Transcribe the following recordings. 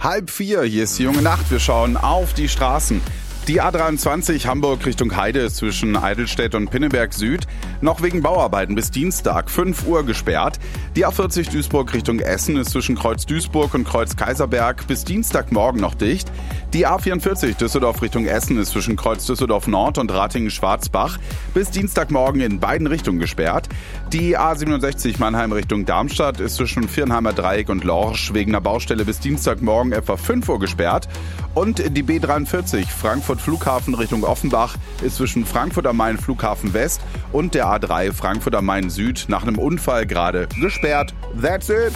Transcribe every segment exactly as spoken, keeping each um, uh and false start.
Halb vier, hier ist die junge Nacht. Wir schauen auf die Straßen. Die A dreiundzwanzig Hamburg Richtung Heide ist zwischen Eidelstedt und Pinneberg Süd noch wegen Bauarbeiten bis Dienstag fünf Uhr gesperrt. Die A vierzig Duisburg Richtung Essen ist zwischen Kreuz Duisburg und Kreuz Kaiserberg bis Dienstagmorgen noch dicht. Die A vierundvierzig Düsseldorf Richtung Essen ist zwischen Kreuz Düsseldorf Nord und Ratingen-Schwarzbach bis Dienstagmorgen in beiden Richtungen gesperrt. Die A siebenundsechzig Mannheim Richtung Darmstadt ist zwischen Viernheimer Dreieck und Lorsch wegen einer Baustelle bis Dienstagmorgen etwa fünf Uhr gesperrt. Und die B dreiundvierzig Frankfurt Flughafen Richtung Offenbach ist zwischen Frankfurt am Main Flughafen West und der A drei Frankfurt am Main Süd nach einem Unfall gerade gesperrt. That's it!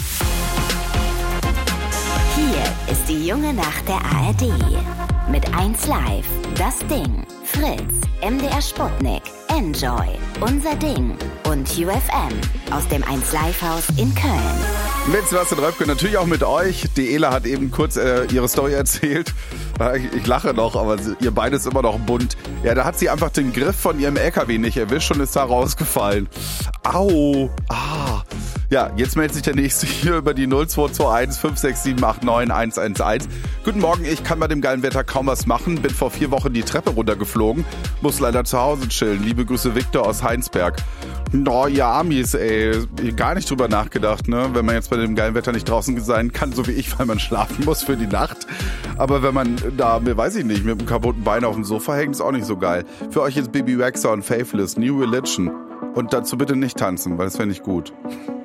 Hier ist die junge Nacht der A R D. Mit eins Live, Das Ding, Fritz, M D R Sputnik, Enjoy, Unser Ding und U F M aus dem eins Live Haus in Köln. Mit Sebastian Röpke, natürlich auch mit euch. Die Ela hat eben kurz äh, ihre Story erzählt. Ich, ich lache noch, aber ihr beides immer noch bunt. Ja, da hat sie einfach den Griff von ihrem L K W nicht erwischt und ist da rausgefallen. Au, ah. Ja, jetzt meldet sich der Nächste hier über die null zwei zwei eins fünf sechs sieben acht neun eins eins eins. Guten Morgen, ich kann bei dem geilen Wetter kaum was machen. Bin vor vier Wochen die Treppe runtergeflogen. Muss leider zu Hause chillen. Liebe Grüße, Victor aus Heinsberg. Oh, ihr Amis, ey. Gar nicht drüber nachgedacht, ne? Wenn man jetzt bei dem geilen Wetter nicht draußen sein kann, so wie ich, weil man schlafen muss für die Nacht. Aber wenn man da, weiß ich nicht, mit einem kaputten Bein auf dem Sofa hängt, ist auch nicht so geil. Für euch jetzt Baby Waxer und Faithless, New Religion. Und dazu bitte nicht tanzen, weil das wäre nicht gut.